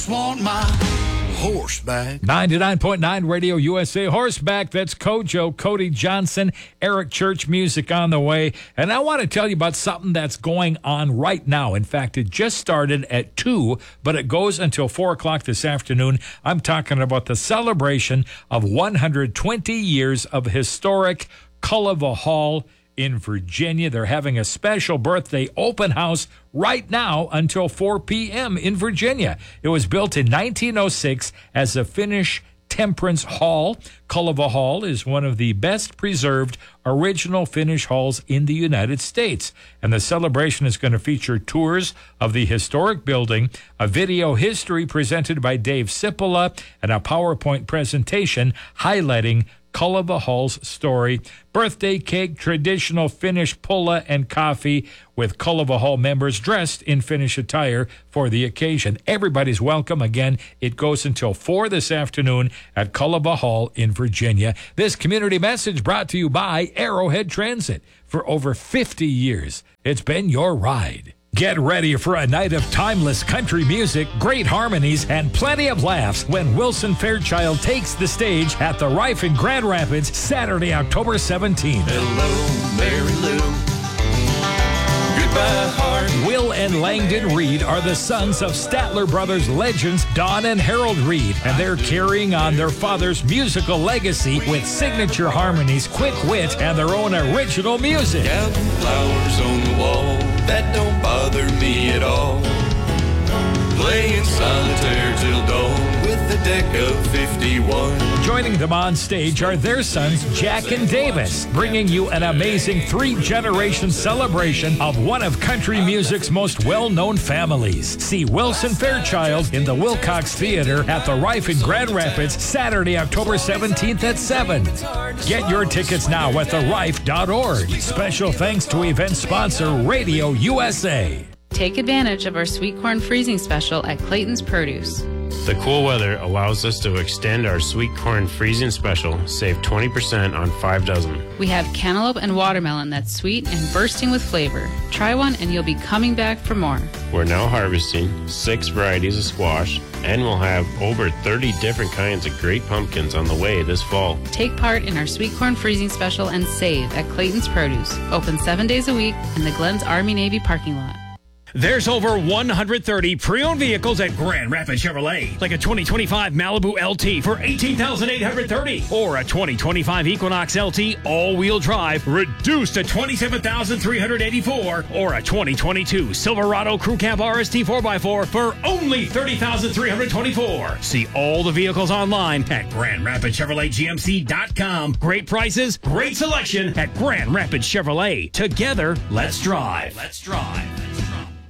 Want my horseback. 99.9 Radio USA Horseback. That's Kojo, Cody Johnson, Eric Church music on the way. And I want to tell you about something that's going on right now. In fact, it just started at 2, but it goes until 4 o'clock this afternoon. I'm talking about the celebration of 120 years of historic Culleva Hall in Virginia. They're having a special birthday open house right now until 4 p.m. in Virginia. It was built in 1906 as a Finnish temperance hall. Culleva Hall is one of the best preserved original Finnish halls in the United States. And the celebration is going to feature tours of the historic building, a video history presented by Dave Sipola, and a PowerPoint presentation highlighting Culleva Hall's story. Birthday cake, traditional Finnish pulla, and coffee with Culleva Hall members dressed in Finnish attire for the occasion. Everybody's welcome. Again, it goes until 4 this afternoon at Culleva Hall in Virginia. This community message brought to you by Arrowhead Transit. For over 50 years, it's been your ride. Get ready for a night of timeless country music, great harmonies, and plenty of laughs when Wilson Fairchild takes the stage at the Rife in Grand Rapids, Saturday, October 17th. Hello, Mary Lou. Goodbye, heart. Will and Langdon Reed are the sons of Statler Brothers legends Don and Harold Reed, and they're carrying on their father's musical legacy with signature harmonies, quick wit, and their own original music. Counting flowers on the wall, that don't bother me at all. Playing solitaire till dawn with a deck of 51. Joining them on stage are their sons, Jack and Davis, bringing you an amazing 3-generation celebration of one of country music's most well-known families. See Wilson Fairchild in the Wilcox Theater at the Rife in Grand Rapids, Saturday, October 17th at 7. Get your tickets now at therife.org. Special thanks to event sponsor Radio USA. Take advantage of our sweet corn freezing special at Clayton's Produce. The cool weather allows us to extend our sweet corn freezing special, save 20% on 5 dozen. We have cantaloupe and watermelon that's sweet and bursting with flavor. Try one and you'll be coming back for more. We're now harvesting 6 varieties of squash, and we'll have over 30 different kinds of great pumpkins on the way this fall. Take part in our sweet corn freezing special and save at Clayton's Produce. Open 7 days a week in the Glens Army-Navy parking lot. There's over 130 pre-owned vehicles at Grand Rapids Chevrolet, like a 2025 Malibu LT for $18,830, or a 2025 Equinox LT all-wheel drive reduced to $27,384, or a 2022 Silverado Crew Cab RST 4x4 for only $30,324. See all the vehicles online at GrandRapidsChevroletGMC.com. Great prices, great selection at Grand Rapids Chevrolet. Together, let's drive. Let's drive.